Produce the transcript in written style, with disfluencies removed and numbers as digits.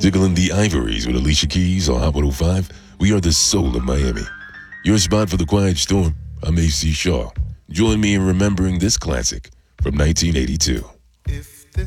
Tickling the Ivories with Alicia Keys on Hot 105. We are the soul of Miami. Your spot for the quiet storm. I'm AC Shaw. Join me in remembering this classic from 1982.